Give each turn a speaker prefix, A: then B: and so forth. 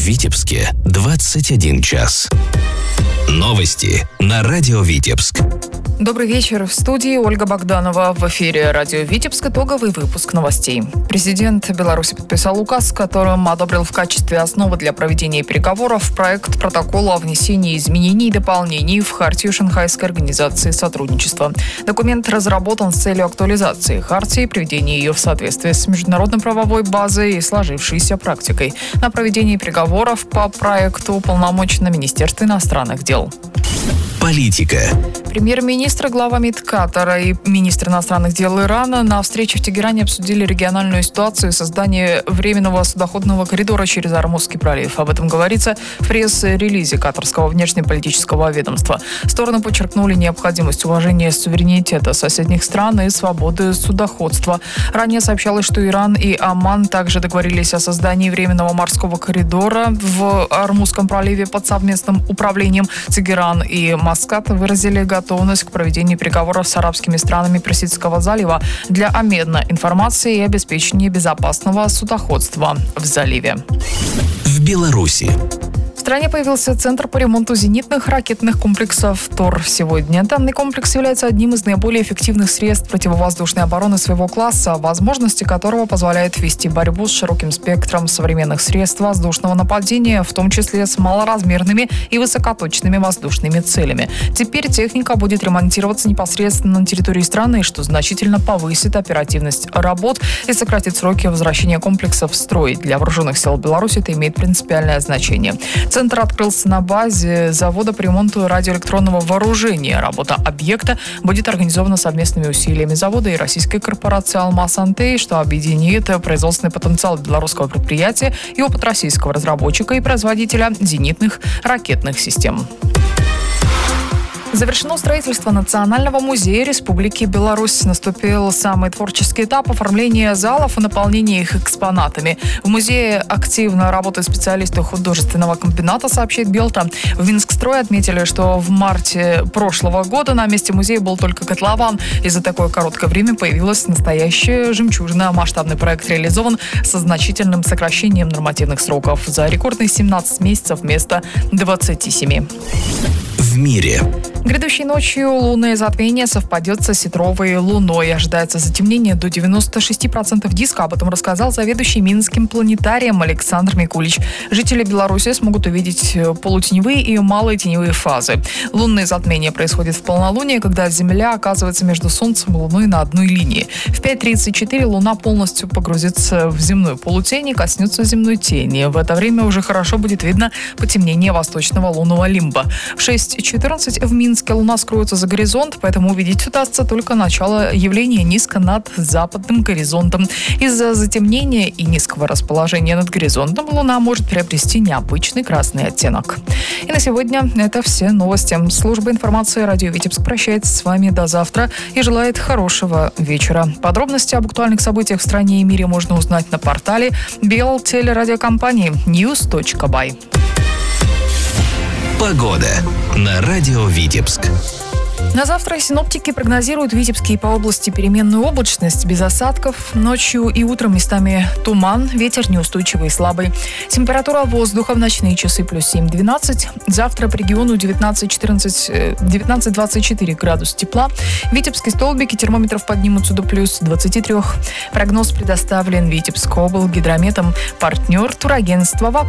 A: Витебске 21 час. Новости на радио Витебск.
B: Добрый вечер. В студии Ольга Богданова. В эфире радио Витебск. Итоговый выпуск новостей. Президент Беларуси подписал указ, которым одобрил в качестве основы для проведения переговоров проект протокола о внесении изменений и дополнений в Хартию Шанхайской организации сотрудничества. Документ разработан с целью актуализации Хартии, приведения ее в соответствие с международной правовой базой и сложившейся практикой. На проведение переговоров по проекту уполномочено Министерство иностранных дел.
A: Политика.
B: Премьер-министр, глава МИД Катара и министр иностранных дел Ирана на встрече в Тегеране обсудили региональную ситуацию и создание временного судоходного коридора через Ормузский пролив. Об этом говорится в пресс-релизе катарского внешнеполитического ведомства. Стороны подчеркнули необходимость уважения суверенитета соседних стран и свободы судоходства. Ранее сообщалось, что Иран и Оман также договорились о создании временного морского коридора в Ормузском проливе под совместным управлением. Тегеран и Маскат выразили готовность к проведению переговоров с арабскими странами Персидского залива для обмена информацией и обеспечения безопасного судоходства в заливе.
A: В Беларуси.
B: В стране появился Центр по ремонту зенитных ракетных комплексов ТОР. Сегодня данный комплекс является одним из наиболее эффективных средств противовоздушной обороны своего класса, возможности которого позволяют вести борьбу с широким спектром современных средств воздушного нападения, в том числе с малоразмерными и высокоточными воздушными целями. Теперь техника будет ремонтироваться непосредственно на территории страны, что значительно повысит оперативность работ и сократит сроки возвращения комплексов в строй. Для вооруженных сил Беларуси это имеет принципиальное значение. Центр открылся на базе завода по ремонту радиоэлектронного вооружения. Работа объекта будет организована совместными усилиями завода и российской корпорации «Алмаз-Антей», что объединит производственный потенциал белорусского предприятия и опыт российского разработчика и производителя зенитных ракетных систем. Завершено строительство Национального музея Республики Беларусь. Наступил самый творческий этап оформления залов и наполнения их экспонатами. В музее активно работают специалисты художественного комбината, сообщает Белта. В Минскстрое отметили, что в марте прошлого года на месте музея был только котлован. И за такое короткое время появилась настоящая жемчужина. Масштабный проект реализован со значительным сокращением нормативных сроков. За рекордные 17 месяцев вместо 27.
A: В мире.
B: Грядущей ночью лунное затмение совпадет с осетровой луной. Ожидается затемнение до 96% диска. Об этом рассказал заведующий Минским планетарием Александр Микулич. Жители Беларуси смогут увидеть полутеневые и малые теневые фазы. Лунное затмение происходит в полнолуние, когда Земля оказывается между Солнцем и Луной на одной линии. В 5:34 Луна полностью погрузится в земную полутень и коснется земной тени. В это время уже хорошо будет видно потемнение восточного лунного лимба. В 6:14 в Минске Луна скроется за горизонт, поэтому увидеть удастся только начало явления низко над западным горизонтом. Из-за затемнения и низкого расположения над горизонтом Луна может приобрести необычный красный оттенок. И на сегодня это все новости. Служба информации радио Витебск прощается с вами до завтра и желает хорошего вечера. Подробности об актуальных событиях в стране и мире можно узнать на портале белтелерадиокомпании news.by.
A: Погода на радио Витебск.
B: На завтра синоптики прогнозируют в Витебске и по области переменную облачность, без осадков. Ночью и утром местами туман, ветер неустойчивый и слабый. Температура воздуха в ночные часы плюс 7-12. Завтра по региону 19-24 градуса тепла. В Витебске столбики термометров поднимутся до плюс 23. Прогноз предоставлен Витебск облгидрометом. Партнер турагентства